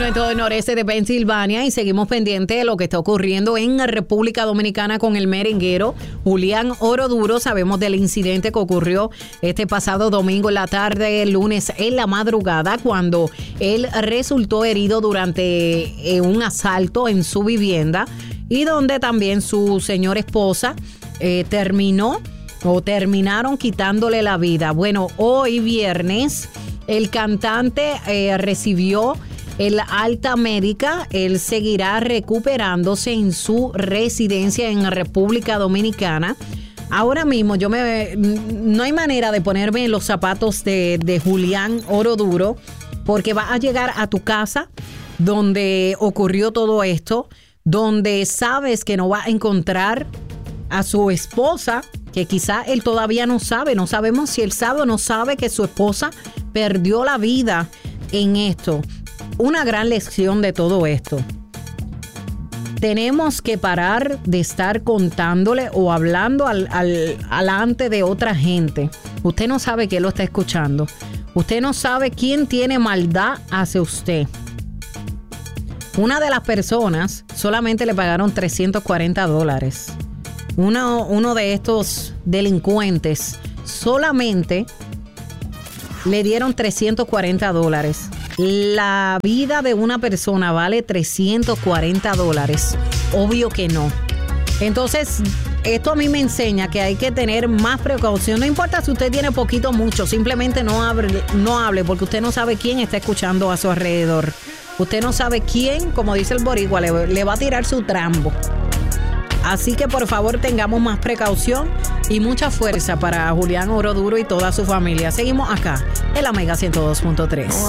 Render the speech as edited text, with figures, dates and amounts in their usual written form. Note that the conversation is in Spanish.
en todo el noreste de Pensilvania y seguimos pendientes de lo que está ocurriendo en República Dominicana con el merenguero Julián Oroduro. Sabemos del incidente que ocurrió este pasado domingo en la tarde, el lunes en la madrugada, cuando él resultó herido durante un asalto en su vivienda y donde también su señora esposa terminaron quitándole la vida. Bueno, hoy viernes el cantante recibió el alta médica. Él seguirá recuperándose en su residencia en República Dominicana. Ahora mismo no hay manera de ponerme en los zapatos de Julián Oroduro, porque va a llegar a tu casa donde ocurrió todo esto, donde sabes que no va a encontrar a su esposa, que quizá él todavía no sabe. No sabemos si él sabe o no sabe que su esposa perdió la vida en esto. Una gran lección de todo esto. Tenemos que parar de estar contándole o hablando alante de otra gente. Usted no sabe quién lo está escuchando. Usted no sabe quién tiene maldad hacia usted. Una de las personas solamente le pagaron $340. Uno de estos delincuentes solamente le dieron $340. ¿La vida de una persona vale $340? Obvio que no. Entonces, esto a mí me enseña que hay que tener más precaución. No importa si usted tiene poquito o mucho, simplemente no hable, porque usted no sabe quién está escuchando a su alrededor. Usted no sabe quién, como dice el boricua, le va a tirar su trambo. Así que por favor tengamos más precaución y mucha fuerza para Julián Oroduro y toda su familia. Seguimos acá en la Mega 102.3.